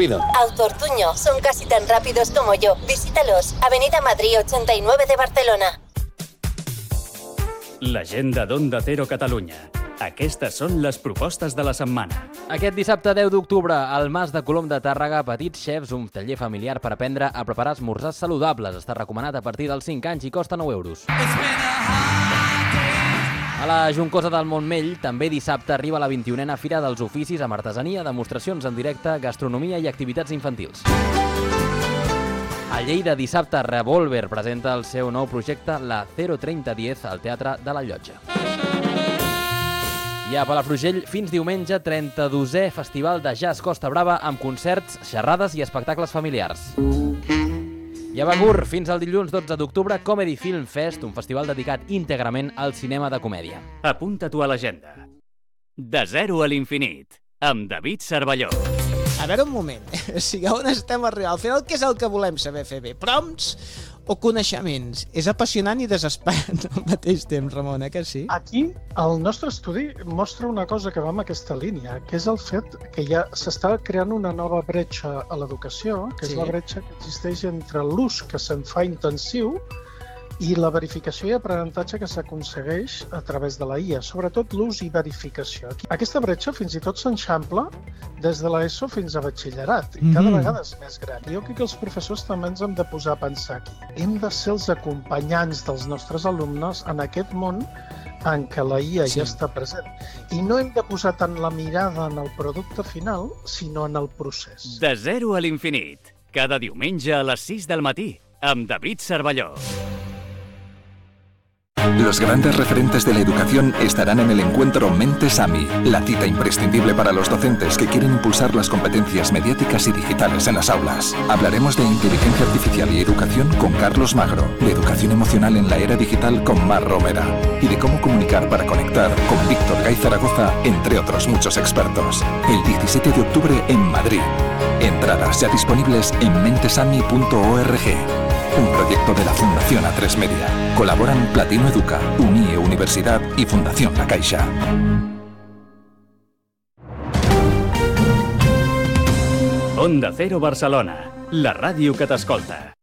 pido. Autoortuño, son casi tan rápidos como yo. Visítalos, Avenida Madrid 89 de Barcelona. L'agenda d'Onda Cero Catalunya. Aquestes són les propostes de la setmana. Aquest dissabte 10 d'octubre, al Mas de Colom de Tàrrega, Petits Chefs, un taller familiar per aprendre a preparar esmorzars saludables. Està recomanat a partir dels 5 anys i costa 9 euros. A la Juncosa del Montmell, també dissabte arriba la 21a Fira dels Oficis amb artesania, demostracions en directe, gastronomia i activitats infantils. A Lleida, dissabte, Revolver presenta el seu nou projecte, la 03010, al Teatre de la Llotja. I a Palafrugell, fins diumenge, 32è Festival de Jazz Costa Brava amb concerts, xerrades i espectacles familiars. I a Begur, fins al dilluns 12 d'octubre, Comedy Film Fest, un festival dedicat íntegrament al cinema de comèdia. Apunta-t'ho a l'agenda. De zero a l'infinit, amb David Cervelló. A veure un moment, on estem arribant? Al final, què és el que volem saber fer bé? Prompts o coneixements? És apassionant i desesperant al mateix temps, Ramon, que sí? Aquí, el nostre estudi mostra una cosa que va en aquesta línia, que és el fet que ja s'està creant una nova bretxa a l'educació, que és la bretxa que existeix entre l'ús que se'n fa intensiu i la verificació i aprenentatge que s'aconsegueix a través de la IA, sobretot l'ús i verificació. Aquesta bretxa fins i tot s'enxampla des de l'ESO fins a batxillerat, i cada vegada és més gran. Jo crec que els professors també ens hem de posar a pensar aquí. Hem de ser els acompanyants dels nostres alumnes en aquest món en què la IA ja està present. I no hem de posar tant la mirada en el producte final, sinó en el procés. De zero a l'infinit, cada diumenge a les 6 del matí, amb David Cervelló. Los grandes referentes de la educación estarán en el encuentro Mentes AMI, la cita imprescindible para los docentes que quieren impulsar las competencias mediáticas y digitales en las aulas. Hablaremos de inteligencia artificial y educación con Carlos Magro, de educación emocional en la era digital con Mar Romera y de cómo comunicar para conectar con Víctor Gay Zaragoza, entre otros muchos expertos. El 17 de octubre en Madrid. Entradas ya disponibles en mentesami.org. Un proyecto de la Fundación A3 Media. Colaboran Platino Educa, UNIE Universidad y Fundación La Caixa. Onda Cero Barcelona, la ràdio que t'escolta.